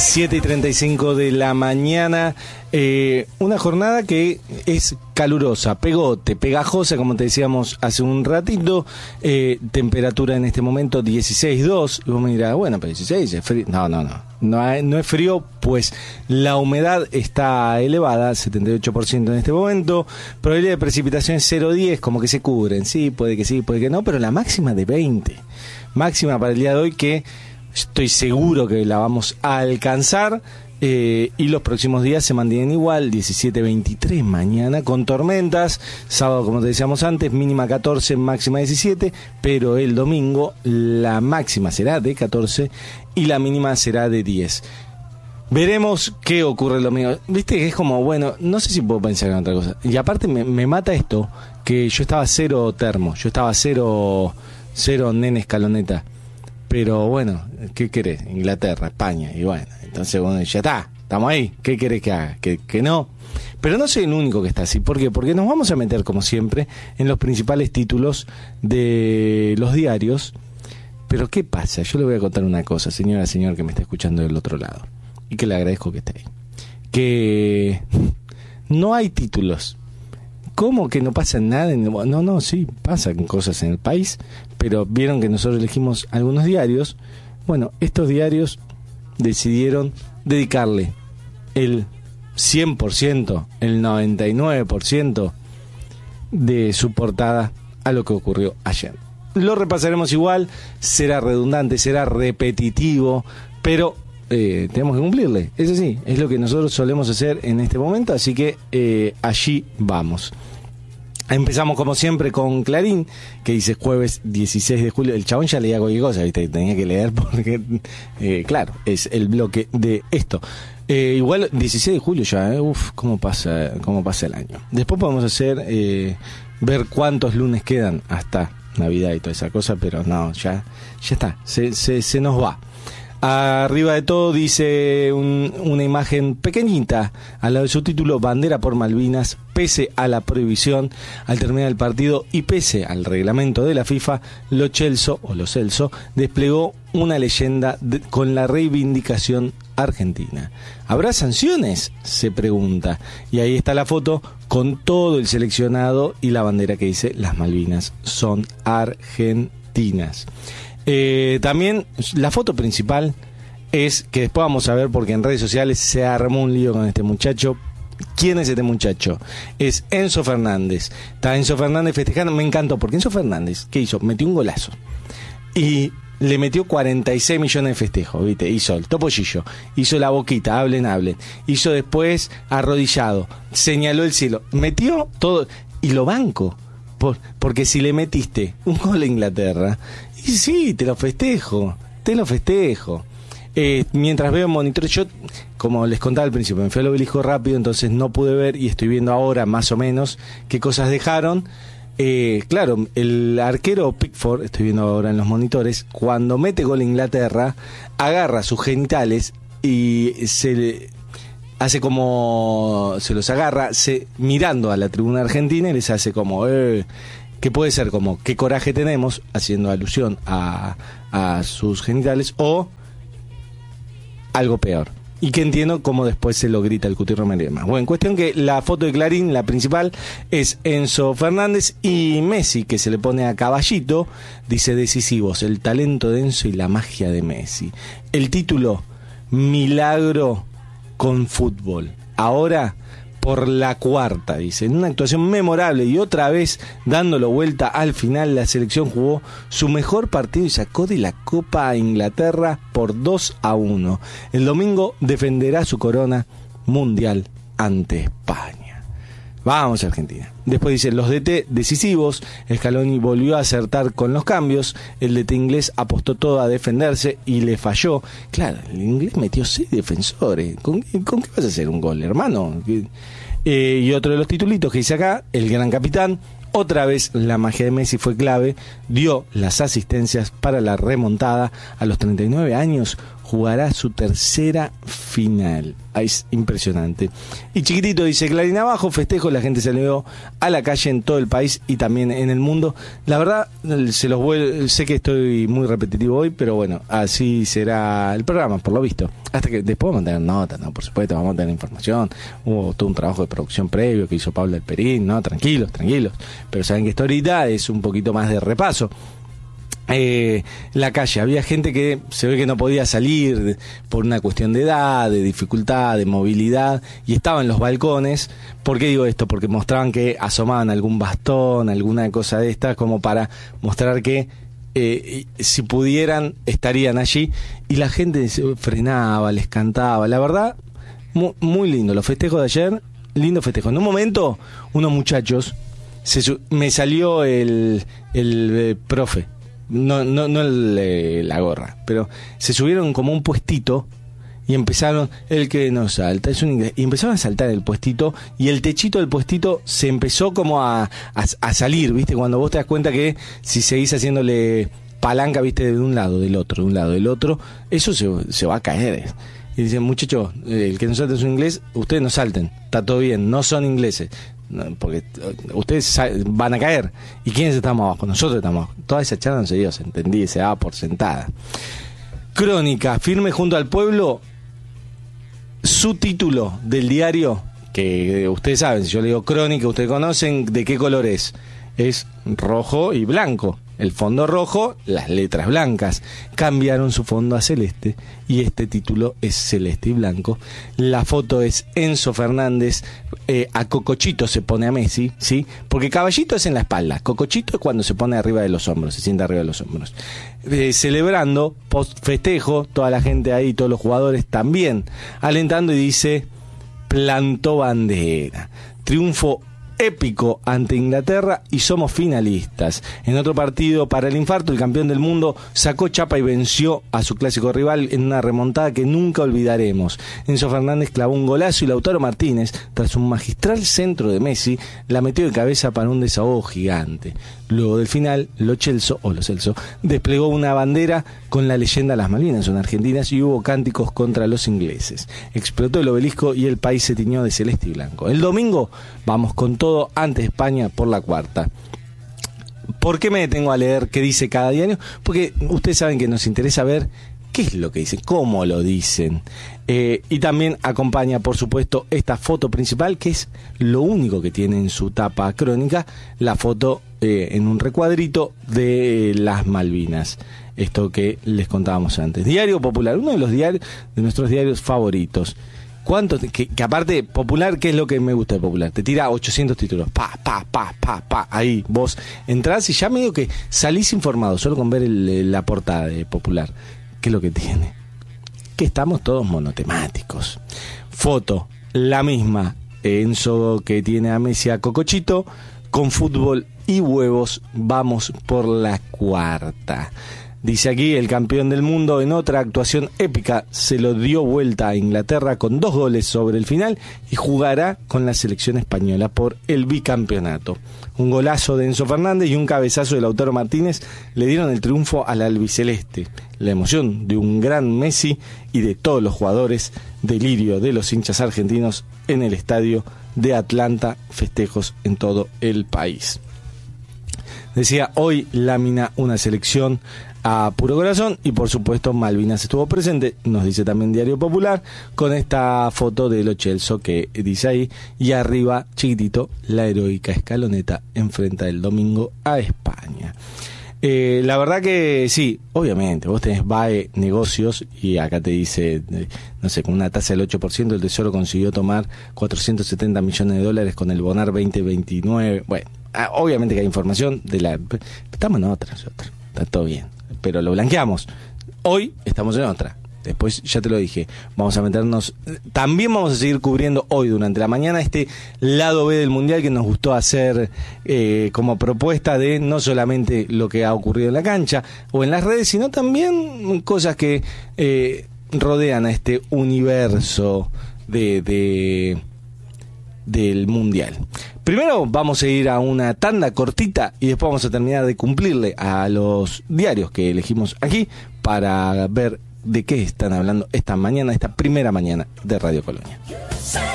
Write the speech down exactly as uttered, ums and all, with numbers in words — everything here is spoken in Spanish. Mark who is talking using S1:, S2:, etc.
S1: siete y treinta y cinco de la mañana, eh, una jornada que es calurosa, pegote, pegajosa, como te decíamos hace un ratito, eh, temperatura en este momento dieciséis punto dos, y vos me dirás, bueno, pero dieciséis es frío. No, no, no, no, hay, no es frío, pues la humedad está elevada, setenta y ocho por ciento en este momento, probabilidad de precipitación es cero punto diez, como que se cubren, sí, puede que sí, puede que no, pero la máxima de veinte, máxima para el día de hoy que estoy seguro que la vamos a alcanzar, eh, y los próximos días se mantienen igual, diecisiete veintitrés mañana con tormentas, sábado como te decíamos antes, mínima catorce, máxima diecisiete, pero el domingo la máxima será de catorce y la mínima será de diez. Veremos qué ocurre el domingo. Viste que es como, bueno, no sé si puedo pensar en otra cosa. Y aparte me, me mata esto, que yo estaba cero termo, yo estaba cero, cero nene escaloneta. Pero bueno, ¿qué querés? Inglaterra, España, y bueno, entonces bueno, ya está, estamos ahí, ¿qué querés que haga? Que, que no. Pero no soy el único que está así, ¿por qué? Porque nos vamos a meter, como siempre, en los principales títulos de los diarios. Pero ¿qué pasa? Yo le voy a contar una cosa, señora, señor que me está escuchando del otro lado, y que le agradezco que esté ahí. Que no hay títulos. ¿Cómo que no pasa nada? En... No, no, sí, pasan cosas en el país, pero vieron que nosotros elegimos algunos diarios. Bueno, estos diarios decidieron dedicarle el cien por ciento, el noventa y nueve por ciento de su portada a lo que ocurrió ayer. Lo repasaremos igual, será redundante, será repetitivo, pero eh, tenemos que cumplirle. Eso sí, es lo que nosotros solemos hacer en este momento, así que eh, allí vamos. Empezamos como siempre con Clarín, que dice jueves dieciséis de julio. El chabón ya leía cualquier cosa, ¿viste? Tenía que leer porque, eh, claro, es el bloque de esto. Eh, igual dieciséis de julio ya, ¿eh? Uf, cómo pasa, cómo pasa el año. Después podemos hacer, eh, ver cuántos lunes quedan hasta Navidad y toda esa cosa, pero no, ya, ya está, se, se, se nos va. Arriba de todo dice un, una imagen pequeñita al lado de su título: bandera por Malvinas, pese a la prohibición al terminar el partido y pese al reglamento de la FIFA, Lo Celso o Lo Celso desplegó una leyenda de, con la reivindicación argentina. ¿Habrá sanciones?, se pregunta, y ahí está la foto con todo el seleccionado y la bandera que dice las Malvinas son argentinas. Eh, también la foto principal es, que después vamos a ver porque en redes sociales se armó un lío con este muchacho. ¿Quién es este muchacho? Es Enzo Fernández. Está Enzo Fernández festejando. Me encantó porque Enzo Fernández, ¿qué hizo? Metió un golazo y le metió cuarenta y seis millones de festejos, ¿viste? Hizo el topollillo, hizo la boquita, hablen, hablen, hizo después arrodillado, señaló el cielo, metió todo y lo banco. Por, porque si le metiste un gol a Inglaterra, y sí, te lo festejo, te lo festejo. Eh, mientras veo en monitor, yo, como les contaba al principio, me fui al obelisco rápido, entonces no pude ver, y estoy viendo ahora más o menos qué cosas dejaron. Eh, claro, el arquero Pickford, estoy viendo ahora en los monitores, cuando mete gol a Inglaterra, agarra sus genitales y se le hace como, se los agarra se, mirando a la tribuna argentina, y les hace como, eh, que puede ser como, qué coraje tenemos, haciendo alusión a, a sus genitales, o algo peor. Y que entiendo cómo después se lo grita el Cuti Romero y demás. Bueno, cuestión que la foto de Clarín, la principal, es Enzo Fernández y Messi, que se le pone a caballito, dice decisivos, el talento de Enzo y la magia de Messi. El título, milagro con fútbol. Ahora, por la cuarta, dice, en una actuación memorable y otra vez dándolo vuelta al final, la selección jugó su mejor partido y sacó de la Copa a Inglaterra por dos a uno. El domingo defenderá su corona mundial ante España. Vamos Argentina. Después dice, los D T decisivos, Scaloni volvió a acertar con los cambios, el D T inglés apostó todo a defenderse y le falló. Claro, el inglés metió seis defensores. ¿Con, con qué vas a hacer un gol, hermano? Eh, y otro de los titulitos que dice acá, el gran capitán, otra vez la magia de Messi fue clave, dio las asistencias para la remontada. A los treinta y nueve años jugará su tercera final. Es impresionante. Y Chiquitito dice, Clarín abajo, festejo, la gente salió a la calle en todo el país y también en el mundo. La verdad, se los vuelvo, sé que estoy muy repetitivo hoy, pero bueno, así será el programa, por lo visto. Hasta que después vamos a tener notas, ¿no? Por supuesto, vamos a tener información. Hubo todo un trabajo de producción previo que hizo Pablo Alperín, ¿no? Tranquilos, tranquilos. Pero saben que esto ahorita es un poquito más de repaso. Eh, la calle, había gente que se ve que no podía salir por una cuestión de edad, de dificultad, de movilidad, y estaban en los balcones. ¿Por qué digo esto? Porque mostraban que asomaban algún bastón, alguna cosa de esta, como para mostrar que eh, si pudieran estarían allí, y la gente frenaba, les cantaba. La verdad, muy, muy lindo los festejos de ayer, lindo festejo. En un momento, unos muchachos, se, me salió el, el eh, profe. No, no, no el, eh, la gorra, pero se subieron como un puestito y empezaron, el que no salta, es un inglés, y empezaron a saltar el puestito y el techito del puestito se empezó como a, a, a salir, ¿viste? Cuando vos te das cuenta que si seguís haciéndole palanca, ¿viste? De un lado, del otro, de un lado, del otro, eso se, se va a caer. Y dicen, muchachos, el que no salta es un inglés, ustedes no salten, está todo bien, no son ingleses. No, porque ustedes van a caer. ¿Y quiénes estamos abajo? Nosotros estamos abajo. Toda esa charla no se dio, se entendí, se daba por sentada. Crónica, firme junto al pueblo. Su título del diario, que ustedes saben, si yo le digo crónica, ustedes conocen de qué color es. Es rojo y blanco. El fondo rojo, las letras blancas. Cambiaron su fondo a celeste y este título es celeste y blanco. La foto es Enzo Fernández, eh, a Cocochito se pone a Messi, ¿sí? Porque Caballito es en la espalda, Cocochito es cuando se pone arriba de los hombros, se sienta arriba de los hombros. Eh, celebrando, post festejo, toda la gente ahí, todos los jugadores también, alentando y dice, plantó bandera. Triunfo épico ante Inglaterra y somos finalistas. En otro partido para el infarto, el campeón del mundo sacó chapa y venció a su clásico rival en una remontada que nunca olvidaremos. Enzo Fernández clavó un golazo y Lautaro Martínez, tras un magistral centro de Messi, la metió de cabeza para un desahogo gigante. Luego del final, Lo Celso, o Lo Celso, desplegó una bandera con la leyenda Las Malvinas son argentinas y hubo cánticos contra los ingleses. Explotó el obelisco y el país se tiñó de celeste y blanco. El domingo vamos con todo ante España por la cuarta. ¿Por qué me detengo a leer qué dice cada diario? Porque ustedes saben que nos interesa ver qué es lo que dicen, cómo lo dicen. Eh, y también acompaña, por supuesto, esta foto principal, que es lo único que tiene en su tapa crónica, la foto eh, en un recuadrito de las Malvinas. Esto que les contábamos antes. Diario Popular, uno de los diarios, de nuestros diarios favoritos. ¿Cuánto? Que, que aparte, Popular, ¿qué es lo que me gusta de Popular? Te tira ochocientos títulos. Pa, pa, pa, pa, pa. Ahí vos entrás y ya medio que salís informado, solo con ver el, la portada de Popular. ¿Qué es lo que tiene? Que estamos todos monotemáticos. Foto, la misma. Enzo que tiene a Messi, a Cocochito, con fútbol y huevos, vamos por la cuarta. Dice aquí, el campeón del mundo en otra actuación épica se lo dio vuelta a Inglaterra con dos goles sobre el final y jugará con la selección española por el bicampeonato. Un golazo de Enzo Fernández y un cabezazo de Lautaro Martínez le dieron el triunfo al albiceleste. La emoción de un gran Messi y de todos los jugadores, delirio de los hinchas argentinos en el estadio de Atlanta, festejos en todo el país. Decía, hoy lámina una selección a puro corazón y por supuesto Malvinas estuvo presente, nos dice también Diario Popular, con esta foto de Lo Celso que dice ahí, y arriba, chiquitito, la heroica escaloneta enfrenta el domingo a España. Eh, la verdad que sí, obviamente, vos tenés B A E Negocios y acá te dice, eh, no sé, con una tasa del ocho por ciento el Tesoro consiguió tomar cuatrocientos setenta millones de dólares con el Bonar veinte veintinueve. Bueno, ah, obviamente que hay información de la... Estamos en otra nosotros, está todo bien, pero lo blanqueamos. Hoy estamos en otra. Después, ya te lo dije, vamos a meternos... También vamos a seguir cubriendo hoy durante la mañana este lado B del Mundial que nos gustó hacer eh, como propuesta de no solamente lo que ha ocurrido en la cancha o en las redes, sino también cosas que eh, rodean a este universo de, de del Mundial. Primero vamos a ir a una tanda cortita y después vamos a terminar de cumplirle a los diarios que elegimos aquí para ver de qué están hablando esta mañana, esta primera mañana de Radio Colonia.